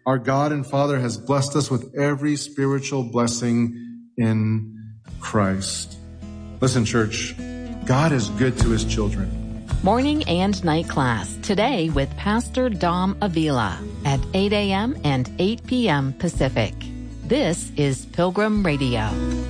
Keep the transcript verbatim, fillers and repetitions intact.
Our God and Father has blessed us with every spiritual blessing in Christ. Listen, church, God is good to his children. Morning and night class today with Pastor Dom Avila at eight a.m. and eight p.m. Pacific. This is Pilgrim Radio.